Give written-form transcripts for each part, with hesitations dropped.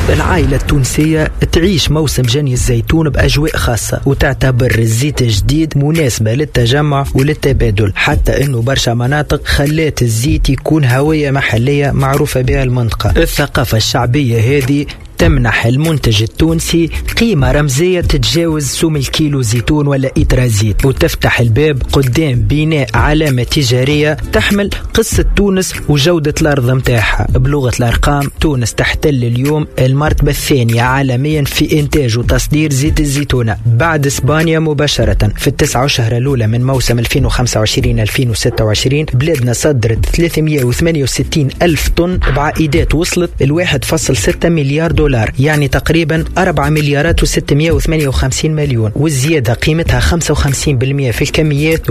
العائلة التونسية تعيش موسم جني الزيتون بأجواء خاصة، وتعتبر الزيت الجديد مناسبة للتجمع وللتبادل، حتى انه برشا مناطق خلات الزيت يكون هوية محلية معروفة بها المنطقة. الثقافة الشعبية هذه تمنح المنتج التونسي قيمة رمزية تتجاوز سوم الكيلو زيتون ولا إترا زيت، وتفتح الباب قدام بناء علامة تجارية تحمل قصة تونس وجودة الأرض متاعها. بلغة الأرقام، تونس تحتل اليوم المرتبة الثانية عالميا في إنتاج وتصدير زيت الزيتونة بعد إسبانيا مباشرة. في التسعة أشهر الأولى من موسم 2025-2026 بلادنا صدرت 368 ألف طن بعائدات وصلت 1.6 مليار دولار، يعني تقريبا 4 مليارات و658 مليون، والزيادة قيمتها 55% في الكميات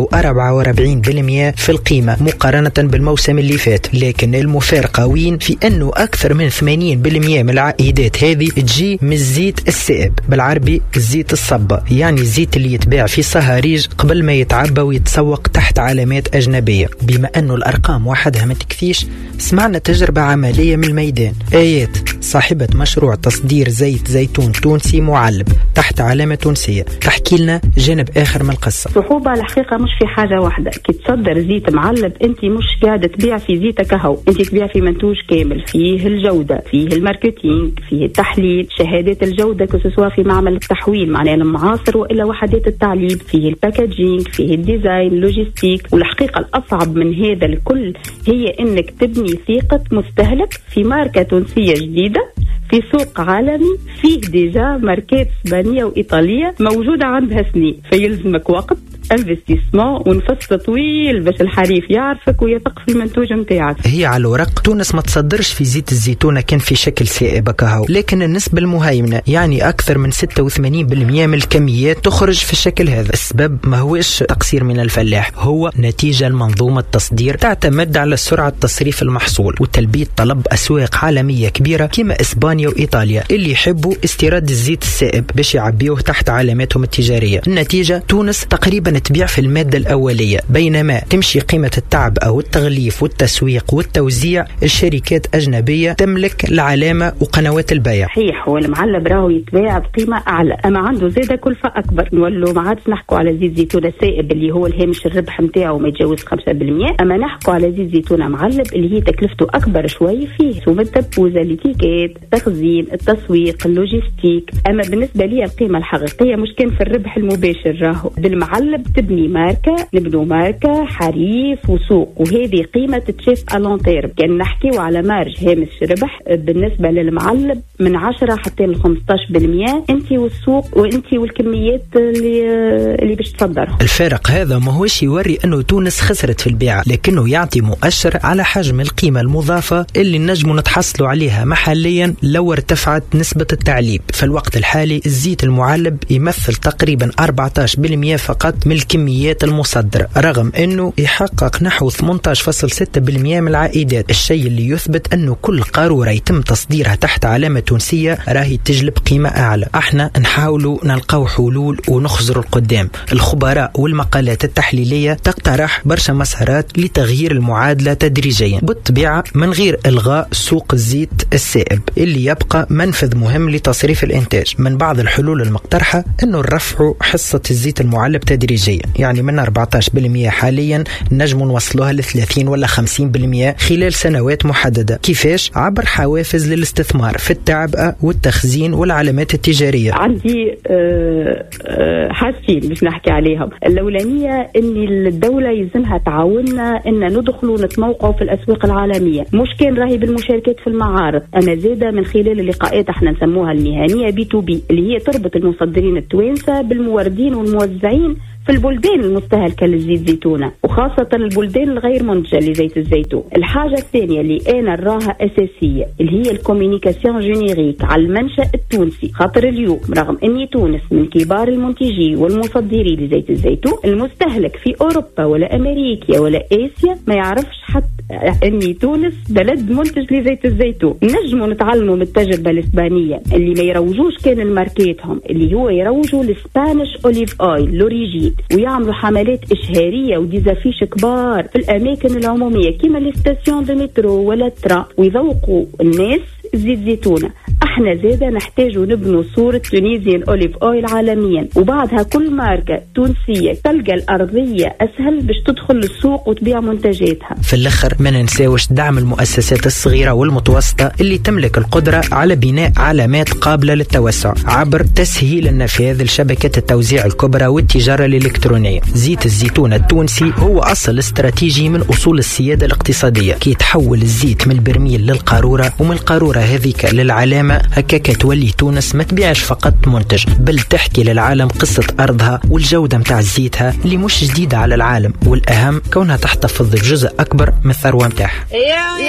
و44% في القيمة مقارنة بالموسم اللي فات. لكن المفارقة وين؟ في أنه أكثر من 80% من العائدات هذه تجي من الزيت السائب، بالعربي الزيت الصبة، يعني الزيت اللي يتباع في صهاريج قبل ما يتعبى ويتسوق تحت علامات أجنبية. بما أنه الأرقام وحدها ما تكفيش، سمعنا تجربة عملية من الميدان. آيات صاحبة مشروع تصدير زيت زيتون تونسي معلب تحت علامة تونسية تحكي لنا جانب آخر من القصة. صعوبة الحقيقة مش في حاجة واحدة، كي تصدر زيت معلب انت مش قاعدة تبيع في زيتك هو، انت تبيع في منتوج كامل، فيه الجودة، فيه الماركتينج، فيه التحليل، شهادات الجودة كسوا في معمل التحويل معناه المعاصر وإلا وحدات التعليب، فيه الباكاجينج، فيه الديزاين، اللوجيستيك. والحقيقة الأصعب من هذا الكل هي انك تبني ثقة مستهلك في ماركة تونسية جديدة في سوق عالمي فيه ديجا ماركات اسبانية وإيطالية موجودة عندها سنين، فيلزمك وقت انفستيسمون ونفس طويل باش الحريف يعرفك ويثق في المنتوج متاعك. هي على الورق تونس ما تصدرش في زيت الزيتونة كان في شكل سائب كهو، لكن النسبة المهيمنة يعني أكثر من 86% من الكميات تخرج في الشكل هذا. السبب ما هوش تقصير من الفلاح، هو نتيجة المنظومة التصدير تعتمد على سرعة تصريف المحصول وتلبية طلب أسواق عالمية كبيرة كما إسبانيا وإيطاليا اللي يحبوا استيراد الزيت السائب باش يعبيوه تحت علاماتهم التجارية. النتيجة تونس تقريبا تبيع في المادة الأولية، بينما تمشي قيمة التعب أو التغليف والتسويق والتوزيع الشركات أجنبية تملك العلامة وقنوات البيع. صحيح، هو المعلب راهو يتباع بقيمة أعلى، أما عنده زيادة كلفة أكبر. نولوا ما عادش نحكوا على زيت زيتونة سائب اللي هو الهامش الربح متاعه ما يتجاوز 5%، أما نحكوا على زيت زيتونة معلب اللي هي تكلفته أكبر شوي، فيه سوم التبوزة، الاتيكيت، التخزين، التسويق، اللوجيستيك. أما بالنسبة لي القيمة الحقيقية مش كان في الربح المباشر، راهو بالمعلب تبني ماركة، نبنوا ماركة حريف وسوق، وهذه قيمة تتشاف ألونتير. كان نحكيو على مارج هامش ربح بالنسبة للمعلب من 10 حتى ل 15%، انت والسوق وانت والكميات اللي باش تصدرها. الفارق هذا ما هوش يوري انه تونس خسرت في البيع، لكنه يعطي مؤشر على حجم القيمة المضافة اللي نجموا نتحصلوا عليها محليا لو ارتفعت نسبة التعليب. في الوقت الحالي الزيت المعلب يمثل تقريبا 14% فقط من الكميات المصدرة، رغم أنه يحقق نحو 18.6% من العائدات، الشيء اللي يثبت أنه كل قارورة يتم تصديرها تحت علامة تونسية راهي تجلب قيمة أعلى. احنا نحاولوا نلقاو حلول ونخزروا القدام. الخبراء والمقالات التحليلية تقترح برشا مسارات لتغيير المعادلة تدريجيا، بالطبيعة من غير إلغاء سوق الزيت السائب اللي يبقى منفذ مهم لتصريف الإنتاج. من بعض الحلول المقترحة أنه نرفعوا حصة الزيت المعلب تدريجيا، يعني من 14% حاليا نجم نوصلوها ل 30 ولا 50% خلال سنوات محددة. كيفاش؟ عبر حوافز للاستثمار في التعبئة والتخزين والعلامات التجارية. عندي حاجتين باش نحكي عليهم. الأولانية أن الدولة يلزمها تعاوننا أن ندخلوا نتموقعوا في الأسواق العالمية، مش كان راهي بالمشاركات في المعارض، أما زادة من خلال اللقاءات احنا نسموها المهنية B2B اللي هي تربط المصدرين التوانسة بالموردين والموزعين في البلدان المستهلكة للزيت زيتونة، وخاصة البلدان الغير منتجة لزيت الزيتون. الحاجة الثانية اللي أنا نراها أساسية اللي هي الكوميونيكاسيون جينيريك على المنشأ التونسي، خاطر اليوم رغم أني تونس من كبار المنتجين والمصدرين لزيت الزيتون، المستهلك في أوروبا ولا أمريكا ولا آسيا ما يعرفش حتى أني تونس بلد منتج لزيت الزيتون. نجموا نتعلموا من التجربة الإسبانية اللي ما يروجوش كان الماركيتهم، اللي هو يروجوا الاسبانيش أوليف أويل لوريجين، ويعملوا حملات إشهارية وديزافيش كبار في الأماكن العمومية كما الاستاسيون دو مترو ولا الترا، ويذوقوا الناس زيت زيتونة. احنا زيادة نحتاج نبنوا صورة تونيزيان أوليف أويل عالميا، وبعدها كل ماركة تونسية تلقى الأرضية أسهل باش تدخل السوق وتبيع منتجاتها. في الآخر ما ننساوش دعم المؤسسات الصغيرة والمتوسطة اللي تملك القدرة على بناء علامات قابلة للتوسع عبر تسهيل النفاذ لشبكة التوزيع الكبرى والتجارة الإلكترونية. زيت الزيتون التونسي هو أصل استراتيجي من أصول السيادة الاقتصادية، كي تحول الزيت من البرميل للقارورة ومن القارورة هذيك للعلامة، هكاك تولي تونس ما تبيعش فقط منتج، بل تحكي للعالم قصة أرضها والجودة متاع زيتها اللي مش جديدة على العالم، والأهم كونها تحتفظ بجزء أكبر من الثروة متاعها.